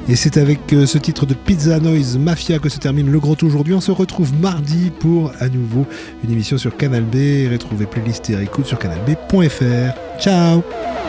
Et c'est avec ce titre de Pizza Noise Mafia que se termine le Grand Tour aujourd'hui. On se retrouve mardi pour à nouveau une émission sur Canal B. Retrouvez playlist et écoute sur canalb.fr. Ciao.